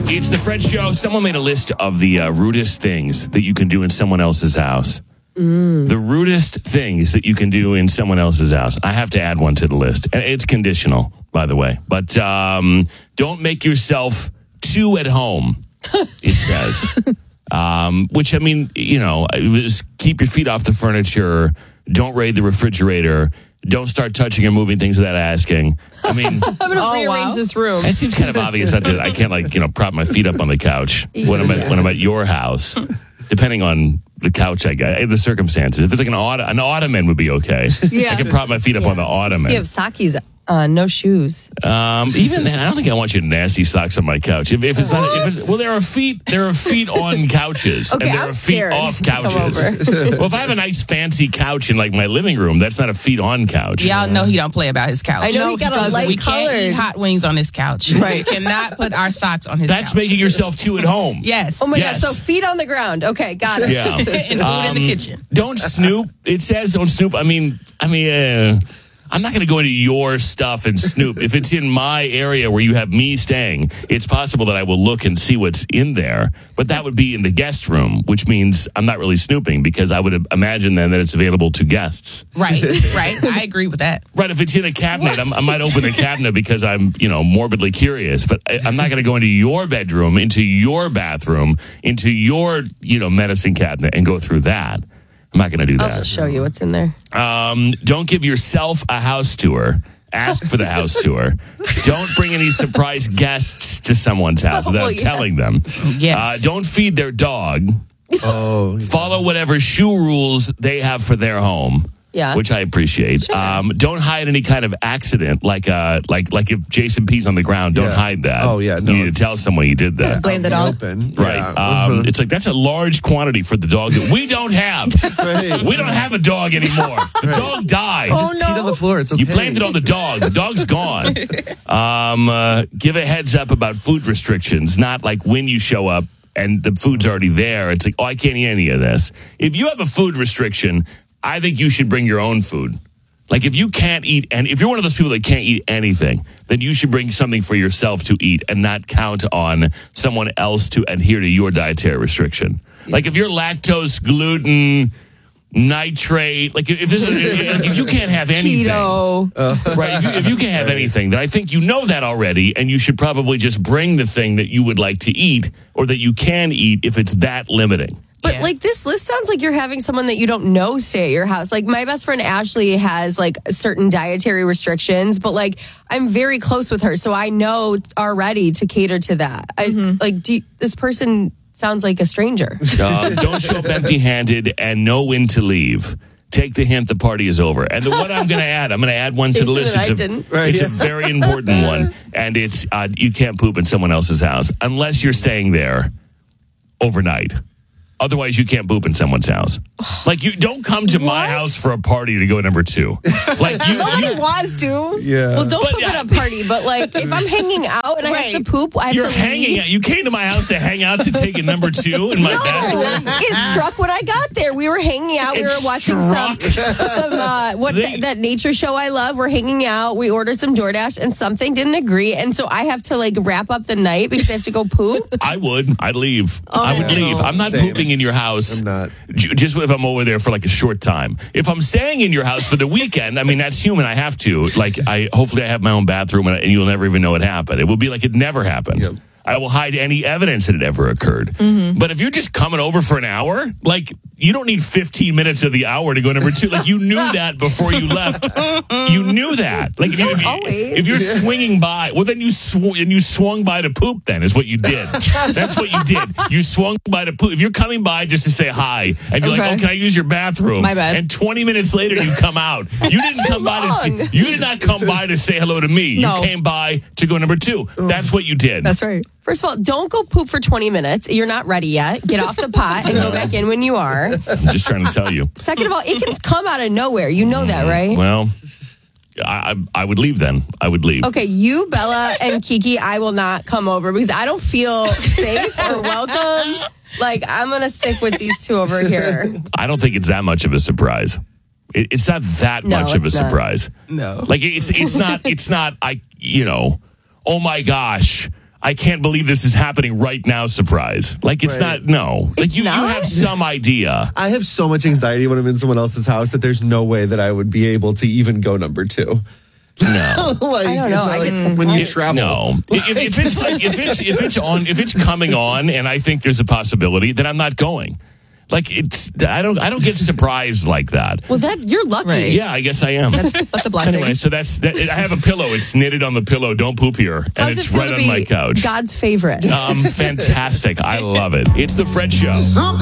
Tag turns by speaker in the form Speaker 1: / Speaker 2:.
Speaker 1: It's the Fred Show. Someone made a list of the rudest things that you can do in someone else's house. The rudest things that you can do in someone else's house. I have to add one to the list. And it's conditional, by the way. But don't make yourself too at home, it says. Which, I mean, keep your feet off the furniture. Don't raid the refrigerator. Don't start touching or moving things without asking. I mean,
Speaker 2: I'm going to rearrange this room.
Speaker 1: It seems kind of obvious. I can't prop my feet up on the couch when I'm at your house. Depending on the couch I got, the circumstances. If it's like an ottoman would be okay. Yeah. I can prop my feet up on the ottoman.
Speaker 2: You have Saki's no shoes.
Speaker 1: Even then, I don't think I want your nasty socks on my couch. If it's not, there are feet on couches,
Speaker 2: okay,
Speaker 1: and there
Speaker 2: I'm
Speaker 1: are feet
Speaker 2: scared.
Speaker 1: off couches. Well, if I have a nice fancy couch in like my living room, that's not a feet on couch.
Speaker 3: Y'all know he don't play about his couch.
Speaker 2: I know he got a light
Speaker 3: We
Speaker 2: colored.
Speaker 3: can't eat hot wings on his couch. Right. We cannot put our socks on his couch.
Speaker 1: That's making yourself too at home.
Speaker 3: Yes.
Speaker 2: Oh my
Speaker 1: Yes.
Speaker 2: God! So feet on the ground. Okay, got it.
Speaker 1: Yeah.
Speaker 3: And food in the kitchen.
Speaker 1: Don't snoop. It says don't snoop. I mean, I'm not going to go into your stuff and snoop. If it's in my area where you have me staying, it's possible that I will look and see what's in there. But that would be in the guest room, which means I'm not really snooping because I would imagine then that it's available to guests.
Speaker 3: Right. I agree with that.
Speaker 1: Right. If it's in a cabinet, I might open the cabinet because I'm, morbidly curious. But I'm not going to go into your bedroom, into your bathroom, into your, medicine cabinet and go through that. I'm not going to do that.
Speaker 2: I'll just show you what's in there.
Speaker 1: Don't give yourself a house tour. Ask for the house tour. Don't bring any surprise guests to someone's house without telling them.
Speaker 3: Yes.
Speaker 1: Don't feed their dog. Follow whatever shoe rules they have for their home.
Speaker 2: Yeah.
Speaker 1: Which I appreciate. Sure. Don't hide any kind of accident, like if Jason pees on the ground, don't hide that.
Speaker 4: Oh, yeah. No,
Speaker 1: you need to tell someone you did that.
Speaker 2: Blame the dog.
Speaker 4: Open.
Speaker 1: Right.
Speaker 4: Yeah.
Speaker 1: It's like that's a large quantity for the dog that we don't have.
Speaker 4: Right.
Speaker 1: We don't have a dog anymore. The dog died.
Speaker 4: Just peed on the floor. It's okay.
Speaker 1: You blamed it on the dog. The dog's gone. Give a heads up about food restrictions, not like when you show up and the food's already there. It's like, I can't eat any of this. If you have a food restriction, I think you should bring your own food. Like if you can't eat, and if you're one of those people that can't eat anything, then you should bring something for yourself to eat and not count on someone else to adhere to your dietary restriction. Like if you're lactose, gluten, nitrate, if you can't have anything,
Speaker 2: Keto.
Speaker 1: right? If you can't have anything, then I think you know that already, and you should probably just bring the thing that you would like to eat or that you can eat if it's that limiting.
Speaker 2: But this list sounds like you're having someone that you don't know stay at your house. Like my best friend Ashley has certain dietary restrictions, but I'm very close with her, so I know already to cater to that. This person sounds like a stranger.
Speaker 1: Don't show up empty-handed and know when to leave. Take the hint, the party is over. And what I'm going to add one to the list. It's a very important one, and it's you can't poop in someone else's house unless you're staying there overnight. Otherwise, you can't poop in someone's house. You don't come to my house for a party to go number 2.
Speaker 2: Nobody wants to.
Speaker 4: Yeah.
Speaker 2: Well, don't poop at a party, but if I'm hanging out and I have to poop, I have to leave.
Speaker 1: You came to my house to hang out to take a number 2 in my bathroom?
Speaker 2: It struck when I got there. We were hanging out. We were watching that nature show I love. We're hanging out. We ordered some DoorDash and something didn't agree. And so I have to wrap up the night because I have to go poop.
Speaker 1: I would. I'd leave. I would leave. I'm not pooping in your house.
Speaker 4: I'm not.
Speaker 1: Just if I'm over there for a short time. If I'm staying in your house for the weekend, that's human. I have to. Hopefully I have my own bathroom and you'll never even know it happened. It will be like it never happened. Yep. I will hide any evidence that it ever occurred. Mm-hmm. But if you're just coming over for an hour, you don't need 15 minutes of the hour to go number 2. You knew that before you left. You knew that. If you're swinging by, well, then you swung by to poop. Then is what you did. That's what you did. You swung by to poop. If you're coming by just to say hi, and you're like, "Oh, can I use your bathroom?"
Speaker 3: My bad.
Speaker 1: And 20 minutes later, you come out. You didn't come by to see. You did not come by to say hello to me.
Speaker 3: No.
Speaker 1: You came by to go number 2. That's what you did.
Speaker 2: That's right. First of all, don't go poop for 20 minutes. You're not ready yet. Get off the pot and go back in when you are.
Speaker 1: I'm just trying to tell you.
Speaker 2: Second of all, it can come out of nowhere. You know that, right?
Speaker 1: Well, I would leave then. I would leave.
Speaker 2: Okay, you, Bella, and Kiki, I will not come over because I don't feel safe or welcome. I'm going to stick with these two over here.
Speaker 1: I don't think it's that much of a surprise. It's not that much of a surprise.
Speaker 3: No.
Speaker 1: It's not, oh my gosh, I can't believe this is happening right now surprise. Like, it's
Speaker 4: Right.
Speaker 1: not, no. Like, you
Speaker 2: not?
Speaker 1: have some idea.
Speaker 4: I have so much anxiety when I'm in someone else's house that there's no way that I would be able to even go number 2.
Speaker 1: No.
Speaker 4: Like,
Speaker 2: I don't know.
Speaker 4: it's
Speaker 2: I
Speaker 4: like
Speaker 2: get some
Speaker 4: when you
Speaker 2: height.
Speaker 4: travel.
Speaker 1: No, if it's coming on, and I think there's a possibility, then I'm not going. Like, I don't get surprised like that.
Speaker 2: Well, you're lucky.
Speaker 3: Right.
Speaker 1: Yeah, I guess I am.
Speaker 3: That's a blessing.
Speaker 1: Anyway, so I have a pillow. It's knitted on the pillow. Don't poop here, and
Speaker 2: How's
Speaker 1: it's
Speaker 2: it feel
Speaker 1: right
Speaker 2: to
Speaker 1: on
Speaker 2: be
Speaker 1: my couch.
Speaker 2: God's favorite.
Speaker 1: Fantastic. I love it. It's the Fred Show.